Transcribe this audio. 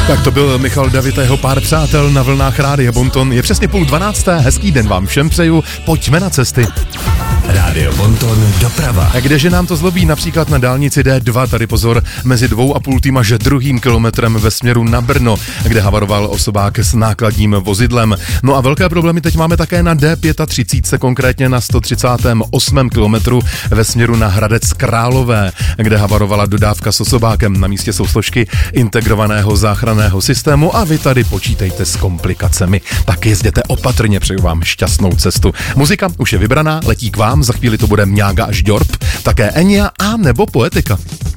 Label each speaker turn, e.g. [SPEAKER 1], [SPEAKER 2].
[SPEAKER 1] Tak to byl Michal David a jeho pár přátel na vlnách Rádia Bonton. Je přesně 11:30, hezký den vám všem přeju, pojďme na cesty.
[SPEAKER 2] Rádio Bonton doprava.
[SPEAKER 1] A kdeže nám to zlobí, například na dálnici D2, tady pozor, mezi 2,5 až 2 kilometrem ve směru na Brno, kde havaroval osobák s nákladním vozidlem. No a velké problémy teď máme také na D35, konkrétně na 138. kilometru ve směru na Hradec Králové, kde havarovala dodávka s osobákem. Na místě jsou složky integrovaného záchranného systému a vy tady počítejte s komplikacemi. Tak jezděte opatrně, přeju vám šťastnou cestu. Muzika už je vybraná, letí k vám, za chvíli to bude Mňága až Ďorb, také Enya a nebo Poetika.